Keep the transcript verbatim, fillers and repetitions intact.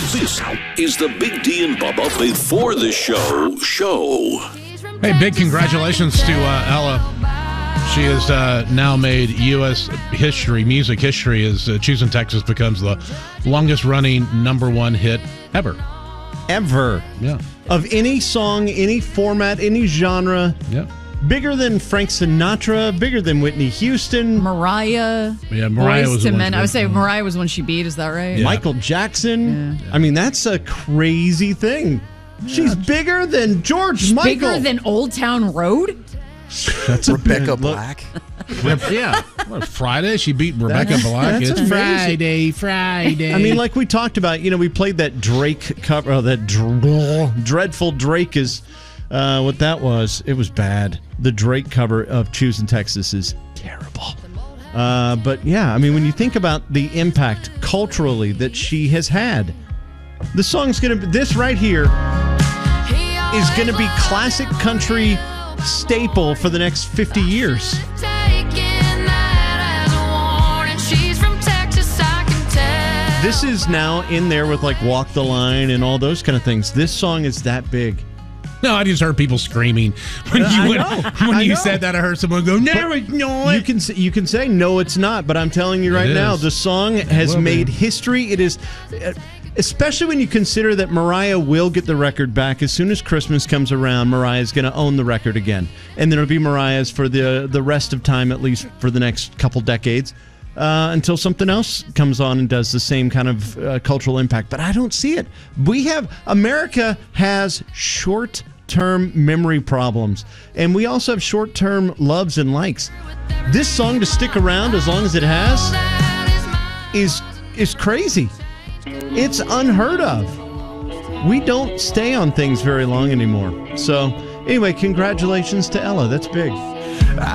This is the Big D and Bubba Before the Show show. Hey, big congratulations to uh, Ella. She has uh, now made U S history, music history, as uh, Choosing Texas becomes the longest-running number one hit ever. Ever. Yeah. Of any song, any format, any genre. Yeah. Bigger than Frank Sinatra, bigger than Whitney Houston. Mariah. Yeah, Mariah Boyz was to the one Men. she I would did. say Mariah was one she beat. Is that right? Yeah. Michael Jackson. Yeah. I mean, that's a crazy thing. She's bigger than George Michael. Bigger than Old Town Road? That's a Rebecca big look. Black. Yeah. What, Friday, she beat Rebecca That's- Black. that's It's amazing. Friday, Friday. I mean, like we talked about, you know, we played that Drake cover, oh, that dr- dreadful Drake is uh, what that was. It was bad. The Drake cover of Choosing Texas is terrible. Uh, but yeah, I mean, when you think about the impact culturally that she has had, the song's going to, this right here is going to be classic country staple for the next fifty years. This is now in there with like Walk the Line and all those kind of things. This song is that big. no, I just heard people screaming when Uh, you I went, know. when I you know. said that. I heard someone go, "No, it's not." You can say, you can say no, it's not, but I'm telling you right It now, is. the song has will be. made history. It is, uh, especially when you consider that Mariah will get the record back as soon as Christmas comes around. Mariah's going to own the record again, and then it'll be Mariah's for the the rest of time, at least for the next couple decades. Uh, until something else comes on and does the same kind of uh, cultural impact. But I don't see it. We have, America has short-term memory problems. And we also have short-term loves and likes. This song to stick around as long as it has is, is crazy. It's unheard of. We don't stay on things very long anymore. So, anyway, congratulations to Ella. That's big.